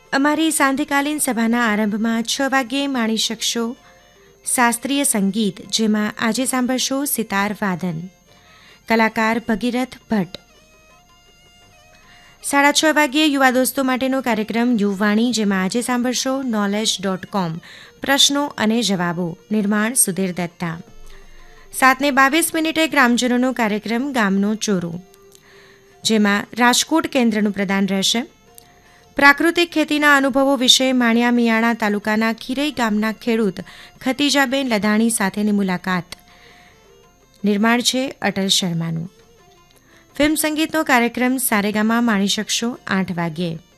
અમારી સાંધ્યકાલીન સભાના આરંભમાં 6 વાગ્યે માણી શકશો શાસ્ત્રીય સંગીત, જેમાં આજે સાંભળશો સિતાર વાદન, કલાકાર ભગીરથ ભટ્ટ. 6:30 વાગ્યે યુવા દોસ્તો માટેનો કાર્યક્રમ યુવાણી, જેમાં આજે સાંભળશો knowledge.com પ્રશ્નો અને જવાબો, નિર્માણ સુધીર દત્તા. 7:22 ગ્રામજનોનો કાર્યક્રમ ગામનો ચોરો, જેમાં રાજકોટ કેન્દ્રનું પ્રદાન રહેશે. પ્રાકૃતિક ખેતીના અનુભવો વિશે માણિયા મિયાણા તાલુકાના ખીરઈ ગામના ખેડૂત ખતીજાબેન લધાણી સાથેની મુલાકાત. નિર્માણ છે અટલ શર્માનું. ફિલ્મ સંગીતનો કાર્યક્રમ સારેગામા માણી શકશો 8 વાગ્યે.